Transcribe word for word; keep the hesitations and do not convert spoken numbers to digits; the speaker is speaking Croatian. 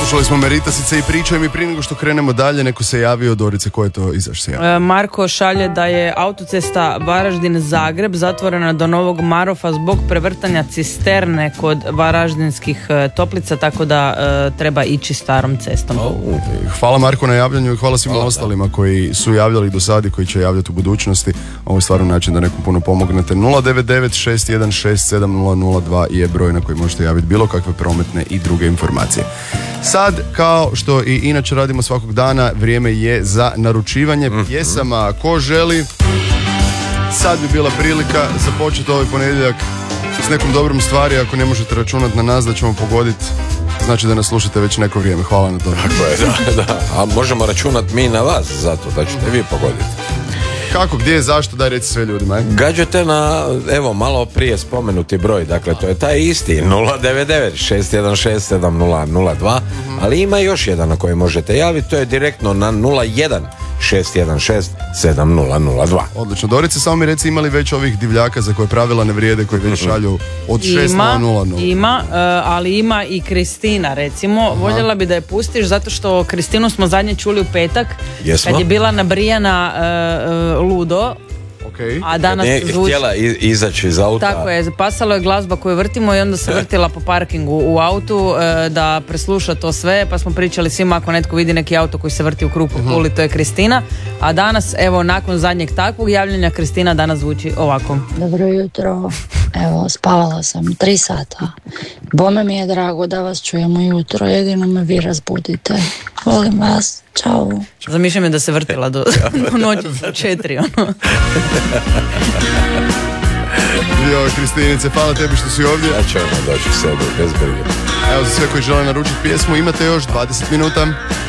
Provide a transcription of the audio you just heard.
Slušali smo Meritasice i pričaju mi prije nego što krenemo dalje, neko se javio. Dorice, ko je to izaš se javio? E, Marko šalje da je autocesta Varaždin-Zagreb zatvorena do Novog Marofa zbog prevrtanja cisterne kod Varaždinskih e, toplica, tako da e, treba ići starom cestom. Oh. Hvala Marko na javljanju i hvala svima hvala, ostalima da. koji su javljali do sada i koji će javljati u budućnosti. Ovo je stvarno način da nekom puno pomognete. nula devet devet šest jedan šest sedam nula nula dva je broj na koji možete javiti bilo kakve prometne i druge informacije. Sad, kao što i inače radimo svakog dana, vrijeme je za naručivanje mm-hmm. pjesama. Ko želi, sad bi bila prilika započeti ovaj ponedjeljak s nekom dobrom stvari. Ako ne možete računati na nas da ćemo pogoditi, znači da nas slušate već neko vrijeme. Hvala na to. Tako je, da, da. A možemo računati mi na vas zato da ćete vi pogoditi. Kako, gdje je, zašto, daj reci sve ljudima. Je? Gađate na, evo, malo prije spomenuti broj, dakle to je taj isti, nula devet devet šest jedan šest sedam nula nula dva, mm-hmm. ali ima još jedan na koji možete javiti, to je direktno na nula jedan šest jedan šest sedam nula nula dva. Odlično. Dorice, samo mi reci, ima li već ovih divljaka za koje pravila ne vrijede, koji već šalju od šest nula nula? Ima, uh, ali ima i Kristina, recimo. Aha. Voljela bi da je pustiš, zato što Kristinu smo zadnje čuli u petak, Jesmo? kad je bila nabrijana uh, uh, ludo. Okay. A danas ne, zvuči... htjela izaći iz auta. Tako je, pasalo je glazba koju vrtimo i onda se vrtila po parkingu u autu e, da presluša to sve, pa smo pričali svima ako netko vidi neki auto koji se vrti u krug po Puli, to je Kristina. A danas, evo, nakon zadnjeg takvog javljanja, Kristina danas zvuči ovako. Dobro jutro, evo, spavala sam tri sata. Bome mi je drago da vas čujemo jutro, jedino me vi razbudite. Volim vas, čao. Zamišljam je da se vrtila do, do noći četiri, ono. Jo, Kristinice, hvala tebi što si ovdje. Ja ću vam doći sebi, bez brige. Evo, za sve koji žele naručiti pjesmu, imate još dvadeset minuta.